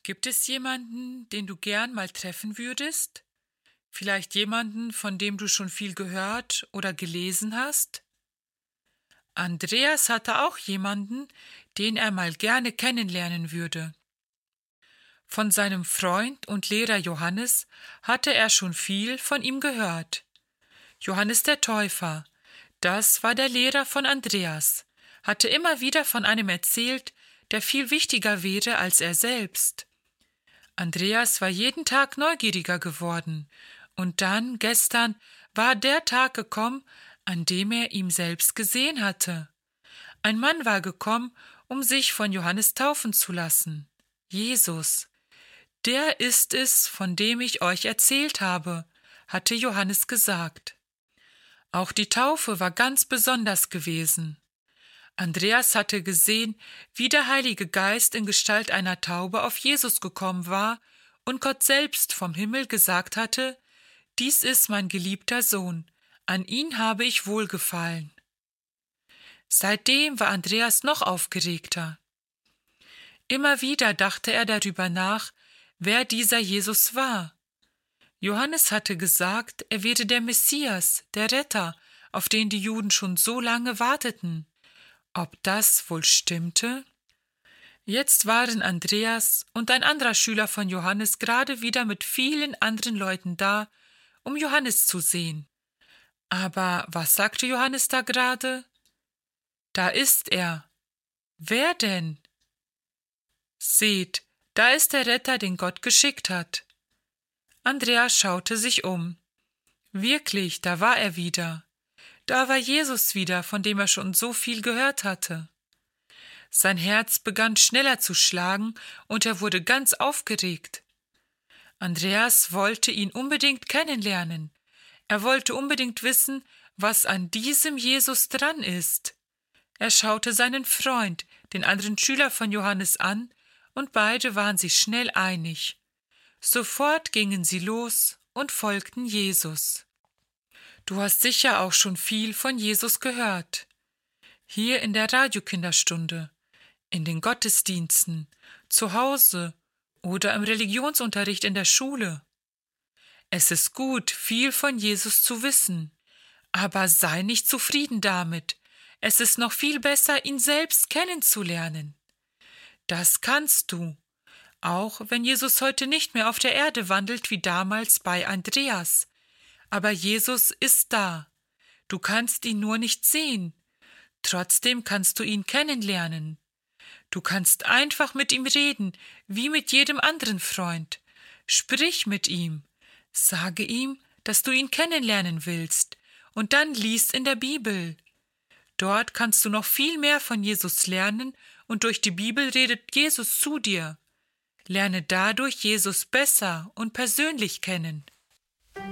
Gibt es jemanden, den du gern mal treffen würdest? Vielleicht jemanden, von dem du schon viel gehört oder gelesen hast? Andreas hatte auch jemanden, den er mal gerne kennenlernen würde. Von seinem Freund und Lehrer Johannes hatte er schon viel von ihm gehört. Johannes der Täufer, das war der Lehrer von Andreas, hatte immer wieder von einem erzählt, der viel wichtiger wäre als er selbst. Andreas war jeden Tag neugieriger geworden, und dann, gestern, war der Tag gekommen, an dem er ihn selbst gesehen hatte. Ein Mann war gekommen, um sich von Johannes taufen zu lassen. Jesus. Der ist es, von dem ich euch erzählt habe, hatte Johannes gesagt. Auch die Taufe war ganz besonders gewesen. Andreas hatte gesehen, wie der Heilige Geist in Gestalt einer Taube auf Jesus gekommen war und Gott selbst vom Himmel gesagt hatte: Dies ist mein geliebter Sohn, an ihn habe ich wohlgefallen. Seitdem war Andreas noch aufgeregter. Immer wieder dachte er darüber nach, wer dieser Jesus war. Johannes hatte gesagt, er wäre der Messias, der Retter, auf den die Juden schon so lange warteten. Ob das wohl stimmte? Jetzt waren Andreas und ein anderer Schüler von Johannes gerade wieder mit vielen anderen Leuten da, um Johannes zu sehen. Aber was sagte Johannes da gerade? Da ist er. Wer denn? Seht, da ist der Retter, den Gott geschickt hat. Andreas schaute sich um. Wirklich, da war er wieder. Da war Jesus wieder, von dem er schon so viel gehört hatte. Sein Herz begann schneller zu schlagen und er wurde ganz aufgeregt. Andreas wollte ihn unbedingt kennenlernen. Er wollte unbedingt wissen, was an diesem Jesus dran ist. Er schaute seinen Freund, den anderen Schüler von Johannes, an, und beide waren sich schnell einig. Sofort gingen sie los und folgten Jesus. Du hast sicher auch schon viel von Jesus gehört. Hier in der Radiokinderstunde, in den Gottesdiensten, zu Hause oder im Religionsunterricht in der Schule. Es ist gut, viel von Jesus zu wissen, aber sei nicht zufrieden damit. Es ist noch viel besser, ihn selbst kennenzulernen. Das kannst du, auch wenn Jesus heute nicht mehr auf der Erde wandelt wie damals bei Andreas. Aber Jesus ist da. Du kannst ihn nur nicht sehen. Trotzdem kannst du ihn kennenlernen. Du kannst einfach mit ihm reden, wie mit jedem anderen Freund. Sprich mit ihm. Sage ihm, dass du ihn kennenlernen willst, und dann lies in der Bibel. Dort kannst du noch viel mehr von Jesus lernen, und durch die Bibel redet Jesus zu dir. Lerne dadurch Jesus besser und persönlich kennen.